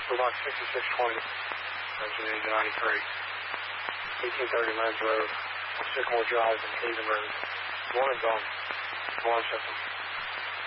for about 6620, Virginia 93, 1830 Lenz Road, Sycamore Drive and Haven Road. One and done. One system.